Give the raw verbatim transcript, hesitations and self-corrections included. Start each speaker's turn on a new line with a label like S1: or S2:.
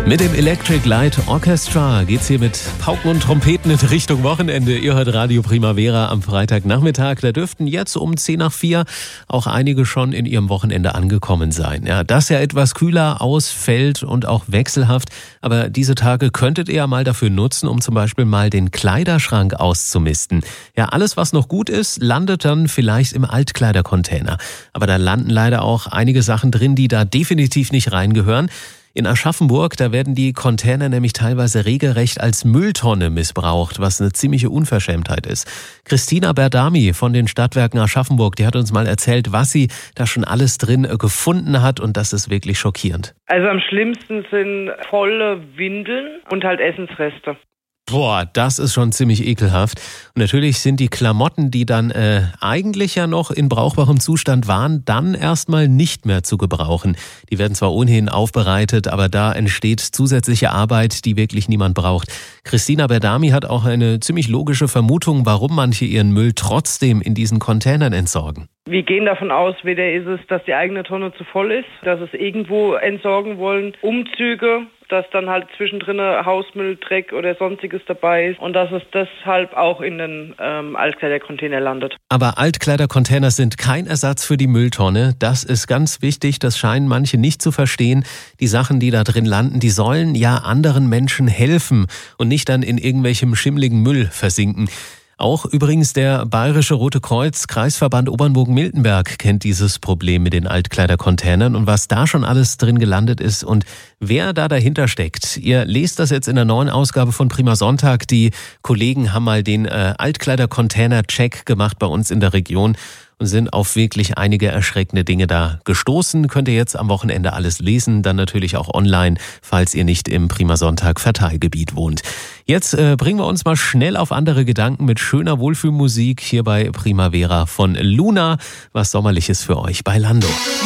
S1: Mit dem Electric Light Orchestra geht's hier mit Pauken und Trompeten in Richtung Wochenende. Ihr hört Radio Primavera am Freitagnachmittag. Da dürften jetzt um zehn nach vier auch einige schon in ihrem Wochenende angekommen sein. Ja, das ja etwas kühler ausfällt und auch wechselhaft. Aber diese Tage könntet ihr ja mal dafür nutzen, um zum Beispiel mal den Kleiderschrank auszumisten. Ja, alles, was noch gut ist, landet dann vielleicht im Altkleidercontainer. Aber da landen leider auch einige Sachen drin, die da definitiv nicht reingehören. In Aschaffenburg, da werden die Container nämlich teilweise regelrecht als Mülltonne missbraucht, was eine ziemliche Unverschämtheit ist. Christina Berdami von den Stadtwerken Aschaffenburg, die hat uns mal erzählt, was sie da schon alles drin gefunden hat, und das ist wirklich schockierend.
S2: Also am schlimmsten sind volle Windeln und halt Essensreste.
S1: Boah, das ist schon ziemlich ekelhaft. Und natürlich sind die Klamotten, die dann äh, eigentlich ja noch in brauchbarem Zustand waren, dann erstmal nicht mehr zu gebrauchen. Die werden zwar ohnehin aufbereitet, aber da entsteht zusätzliche Arbeit, die wirklich niemand braucht. Christina Berdami hat auch eine ziemlich logische Vermutung, warum manche ihren Müll trotzdem in diesen Containern entsorgen.
S2: Wir gehen davon aus, weder ist es, dass die eigene Tonne zu voll ist, dass es irgendwo entsorgen wollen, Umzüge, dass dann halt zwischendrin Hausmüll, Dreck oder sonstiges dabei ist und dass es deshalb auch in den ähm, Altkleidercontainer landet.
S1: Aber Altkleidercontainer sind kein Ersatz für die Mülltonne. Das ist ganz wichtig, das scheinen manche nicht zu verstehen. Die Sachen, die da drin landen, die sollen ja anderen Menschen helfen und nicht dann in irgendwelchem schimmligen Müll versinken. Auch übrigens der Bayerische Rote Kreuz Kreisverband Obernburg-Miltenberg kennt dieses Problem mit den Altkleidercontainern und was da schon alles drin gelandet ist und wer da dahinter steckt. Ihr lest das jetzt in der neuen Ausgabe von Prima Sonntag. Die Kollegen haben mal den äh, Altkleider-Container-Check gemacht bei uns in der Region und sind auf wirklich einige erschreckende Dinge da gestoßen. Könnt ihr jetzt am Wochenende alles lesen, dann natürlich auch online, falls ihr nicht im Prima Sonntag Verteilgebiet wohnt. Jetzt äh, bringen wir uns mal schnell auf andere Gedanken mit schöner Wohlfühlmusik hier bei Primavera von Luna. Was Sommerliches für euch bei Lando.